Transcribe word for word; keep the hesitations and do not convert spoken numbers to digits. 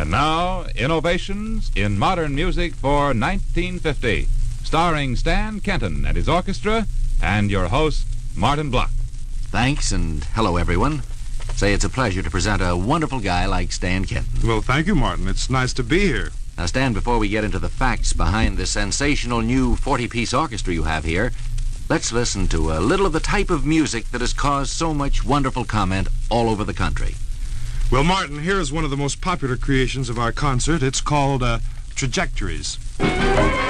And now, Innovations in Modern Music for nineteen fifty, starring Stan Kenton and his orchestra, and your host, Martin Block. Thanks, and hello, everyone. Say, it's a pleasure to present a wonderful guy like Stan Kenton. Well, thank you, Martin. It's nice to be here. Now, Stan, before we get into the facts behind the sensational new forty-piece orchestra you have here, let's listen to a little of the type of music that has caused so much wonderful comment all over the country. Well, Martin, here's one of the most popular creations of our concert. It's called uh, Trajectories.